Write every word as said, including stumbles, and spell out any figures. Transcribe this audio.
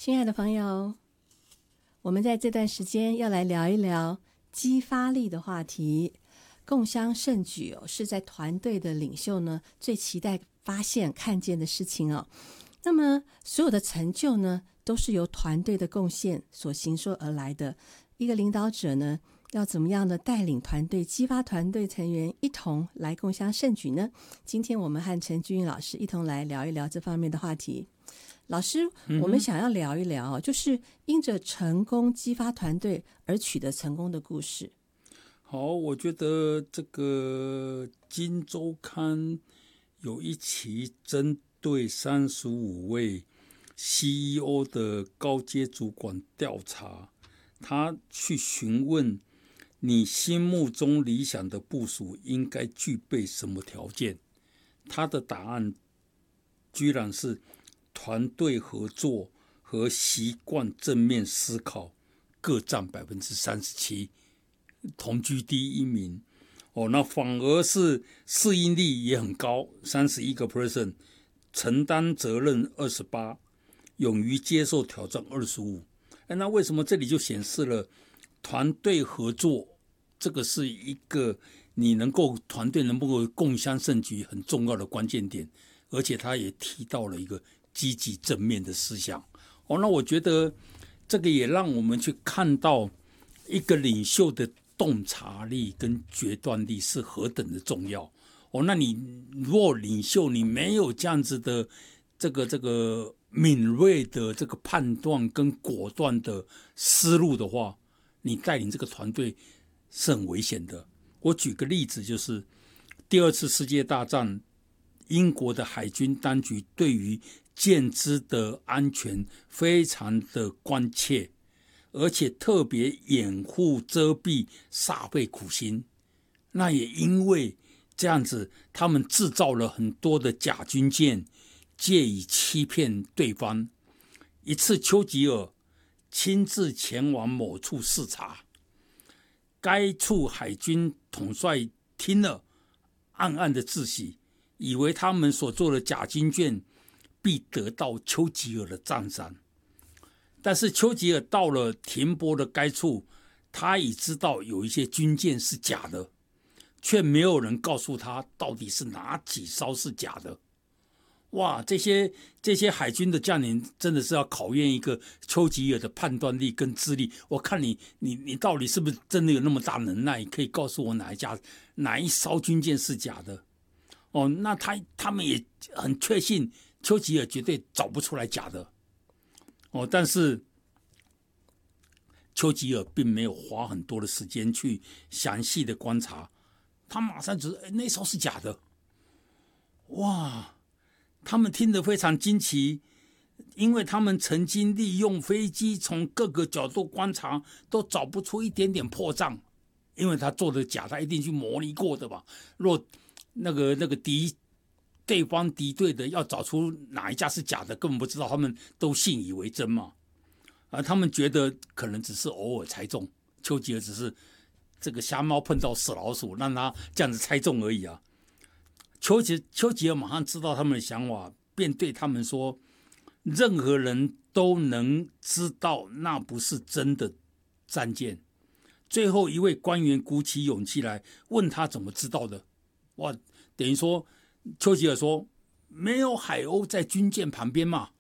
亲爱的朋友，我们在这段时间要来聊一聊激发力的话题。共襄盛举哦，是在团队的领袖呢最期待发现看见的事情哦。那么所有的成就呢，都是由团队的贡献所形塑而来的。一个领导者呢，要怎么样的带领团队，激发团队成员一同来共襄盛举呢？今天我们和陈君云老师一同来聊一聊这方面的话题。老师，我们想要聊一聊，就是因着成功激发团队而取得成功的故事。 好，我觉得这个《今周刊》有一期针对三十五位 C E O 的高阶主管调查，他去询问你心目中理想的部属应该具备什么条件，他的答案居然是团队合作和习惯正面思考各占 百分之三十七， 同居第一名。哦，那反而是适应力也很高 百分之三十一， 承担责任二十八，勇于接受挑战二十五。那为什么这里就显示了团队合作这个是一个你能够团队能够共襄盛举很重要的关键点，而且他也提到了一个积极正面的思想。哦，那我觉得这个也让我们去看到一个领袖的洞察力跟决断力是何等的重要。哦，那你如果领袖你没有这样子的这个这个敏锐的这个判断跟果断的思路的话，你带领这个团队是很危险的。我举个例子，就是第二次世界大战，英国的海军当局对于舰只的安全非常的关切，而且特别掩护遮蔽，煞费苦心。那也因为这样子，他们制造了很多的假军舰，借以欺骗对方。一次，丘吉尔亲自前往某处视察，该处海军统帅听了，暗暗的自喜，以为他们所做的假军舰必得到丘吉尔的赞赏。但是丘吉尔到了停泊的该处，他已知道有一些军舰是假的，却没有人告诉他到底是哪几艘是假的。哇，这些这些海军的将领真的是要考验一个丘吉尔的判断力跟智力。我看你你你到底是不是真的有那么大能耐，可以告诉我哪一家哪一艘军舰是假的？哦，那他他们也很确信丘吉尔绝对找不出来假的。哦，但是丘吉尔并没有花很多的时间去详细的观察，他马上只是、哎、那艘是假的。哇！他们听得非常惊奇，因为他们曾经利用飞机从各个角度观察，都找不出一点点破绽。因为他做的假，他一定去模拟过的吧？若那个那个敌对方敌对的要找出哪一架是假的，根本不知道，他们都信以为真嘛。而他们觉得可能只是偶尔猜中，丘吉尔只是这个瞎猫碰到死老鼠，让他这样子猜中而已啊。丘吉丘吉尔马上知道他们的想法，便对他们说：任何人都能知道那不是真的战舰。最后一位官员鼓起勇气来问他怎么知道的。哇，等于说丘吉尔说没有海鸥在军舰旁边嘛，